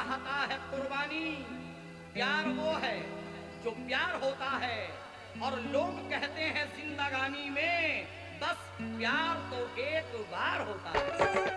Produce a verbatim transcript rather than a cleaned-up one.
चाहता है कुर्बानी। प्यार वो है जो प्यार होता है, और लोग कहते हैं जिंदगानी में बस प्यार तो एक बार होता है।